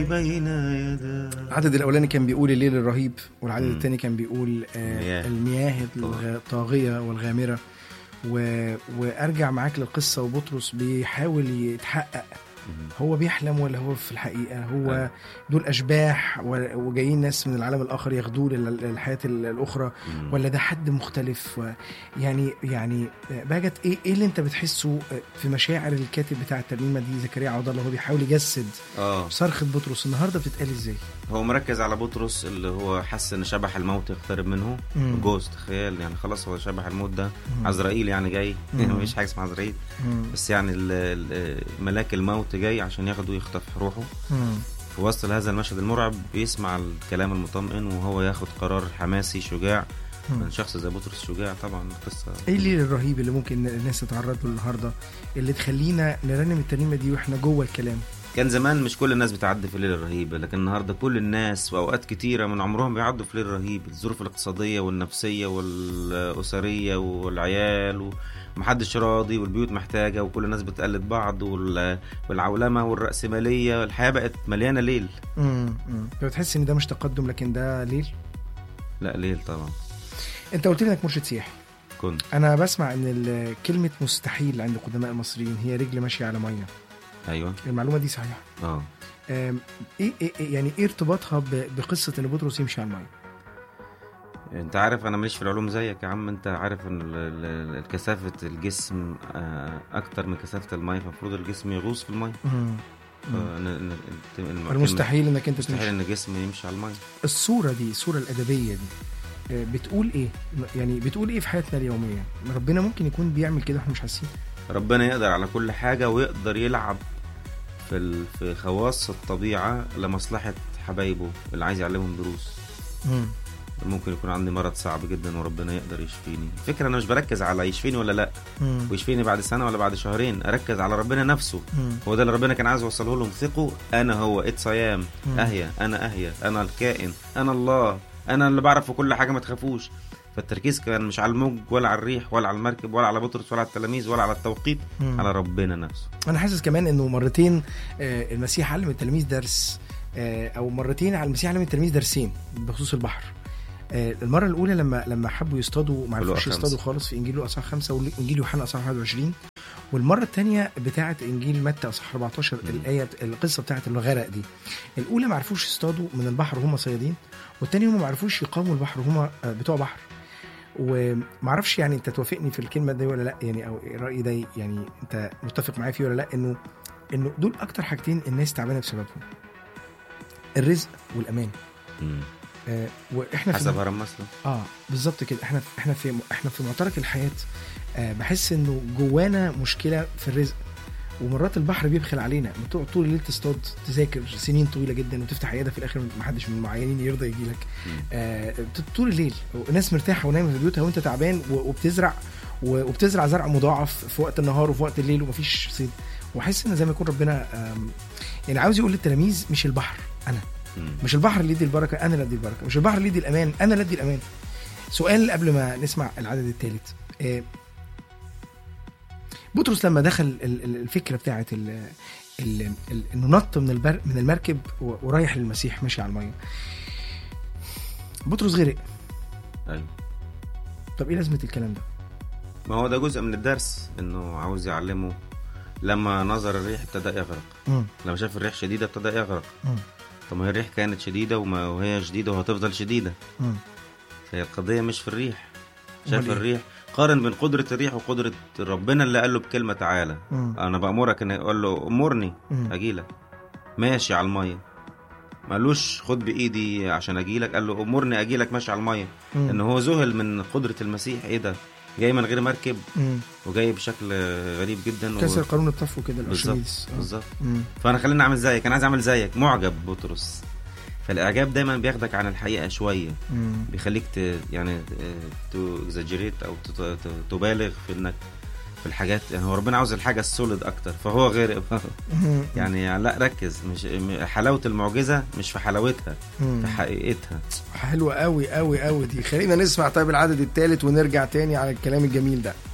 بين يدا. العدد الأولاني كان بيقول الليل الرهيب، والعدد الثاني كان بيقول المياه الطاغية والغامرة. وأرجع معاك للقصة، وبطرس بيحاول يتحقق هو بيحلم ولا هو في الحقيقة هو دول أشباح وجايين ناس من العالم الآخر ياخدوه للحياة الأخرى، ولا ده حد مختلف. يعني باجت إيه اللي أنت بتحسه في مشاعر الكاتب بتاع الترنيمة دي زكريا عوض الله؟ هو بيحاول يجسد صرخة بطرس النهاردة بتتقال إزاي؟ هو مركز على بطرس اللي هو حس إن شبح الموت يقترب منه. جوست خيال يعني، خلاص هو شبح الموت ده عزرائيل يعني جاي. مفيش حاجة اسمها عزرائيل، بس يعني ملاك الموت جاي عشان ياخده يخطف روحه. في وسط هذا المشهد المرعب بيسمع الكلام المطمئن، وهو ياخد قرار حماسي شجاع من شخص زي بطرس. شجاع طبعا. القصة ايه الليل الرهيب اللي ممكن الناس تتعرض له النهارده اللي تخلينا نرنم الترنيمه دي واحنا جوه الكلام؟ كان زمان مش كل الناس بتعدي في الليل الرهيب، لكن النهارده كل الناس واوقات كتيره من عمرهم بيعدوا في الليل الرهيب. الظروف الاقتصاديه والنفسيه والاسريه والعيال ومحدش راضي، والبيوت محتاجه، وكل الناس بتقلد بعض، والعولمه والرأسماليه. الحياه بقت مليانه ليل. بتحس ان ده مش تقدم لكن ده ليل؟ لا ليل طبعا. انت قلت لي انك مرشد سياحي. كنت انا بسمع ان كلمه مستحيل عند قدماء المصريين هي رجل ماشيه على ميه. ايوه المعلومه دي صحيحه؟ ايه يعني ايه ارتباطها بقصه ان بطرس يمشي على الميه؟ انت عارف انا ماليش في العلوم زيك يا عم. انت عارف ان كثافه الجسم اكتر من كثافه الميه، فالمفروض الجسم يغوص في الميه. المستحيل انك انت مستحيل ان الجسم يمشي على الميه. الصوره دي، الصوره الادبيه دي بتقول ايه؟ يعني بتقول ايه في حياتنا اليوميه؟ ربنا ممكن يكون بيعمل كده واحنا مش حاسين؟ ربنا يقدر على كل حاجه، ويقدر يلعب في خواص الطبيعه لمصلحه حبايبه اللي عايز يعلمهم دروس. ممكن يكون عندي مرض صعب جدا وربنا يقدر يشفيني. فكرة انا مش بركز على يشفيني ولا لا، ويشفيني بعد سنة ولا بعد شهرين. اركز على ربنا نفسه. هو ده اللي ربنا كان عايز يوصله لهم. ثقوا انا هو اتصيام اهيا، انا الكائن، انا الله، انا اللي بعرف في كل حاجة، ما تخافوش. فالتركيز كان مش على الموج ولا على الريح ولا على المركب ولا على بطرس ولا على التلاميذ ولا على التوقيت، على ربنا نفسه. انا حاسس كمان انه مرتين المسيح علم التلاميذ درس، او مرتين على المسيح علم التلاميذ درسين بخصوص البحر. المرة الأولى لما حبوا يصطادوا ما عرفوش يصطادوا خالص في إنجيل أصحاح 5 وإنجيل يوحنا أصحاح 21. والمرة الثانية بتاعة إنجيل متى أصحاح 14 الآية القصة بتاعة الغرق دي. الأولى ما عرفوش يصطادوا من البحر وهم صيادين، والثانية هم ما عرفوش يقاوموا البحر وهم بتوع بحر. وما عرفش يعني أنت توافقني في الكلمة دي ولا لأ، يعني أو الرأي ده يعني أنت متفق معايا فيه ولا لأ؟ إنه دول أكتر حاجتين الناس تعبانة بسببهم: الرزق والأمان. واحنا حسب هرم مسلم. بالظبط كده. احنا في معترك الحياه. بحس انه جوانا مشكله في الرزق، ومرات البحر بيبخل علينا. بتقعد طول الليل تصطاد، تذاكر سنين طويله جدا، وتفتح عياده في الاخر ما حدش من المعينين يرضى يجي لك. طول الليل الناس مرتاحه ونايمه في بيوتها، وانت تعبان وبتزرع زرع مضاعف في وقت النهار وفي وقت الليل، ومفيش صيد. واحس ان زي ما يكون ربنا يعني عاوز يقول للتلاميذ مش البحر انا، مش البحر اللي يدي البركة أنا اللي أدي البركة، مش البحر اللي يدي الأمان أنا اللي أدي الأمان. سؤال قبل ما نسمع العدد الثالث. بطرس لما دخل الفكرة بتاعت إنه نط من المركب ورايح للمسيح ماشي على المية، بطرس غرق. أيوة. طب إيه لازمة الكلام ده؟ ما هو ده جزء من الدرس، إنه عاوز يعلمه. لما نظر الريح ابتدى يغرق. لما شاف الريح شديدة ابتدى يغرق. طب ما هي الريح كانت شديدة وهي شديدة وهتفضل شديدة. فهي القضية مش في الريح. شاف الريح، قارن بين قدرة الريح وقدرة ربنا اللي قال له بكلمة تعالى. أنا بأمرك إن يقول له أمرني أجيلك ماشي على المية. ما قالوش خد بإيدي عشان أجيلك، قال له أمرني أجيلك ماشي على المية. إنه هو ذهل من قدرة المسيح. إيه ده؟ جاي من غير مركب وجاي بشكل غريب جدا، كسر قانون الطفو كده الأرشميدس. بالظبط. فأنا خليني أعمل زيك، أنا عايز أعمل زيك. معجب بطرس. فالإعجاب دايما بياخدك عن الحقيقة شوية. بيخليك يعني تزجريت أو تبالغ في إنك في الحاجات. يعني هو ربنا عاوز الحاجة السوليد أكتر، فهو غير يعني لا ركز. مش حلاوة المعجزة مش في حلاوتها، في حقيقتها. حلوة قوي قوي قوي دي. خلينا نسمع طيب العدد الثالث ونرجع تاني على الكلام الجميل ده.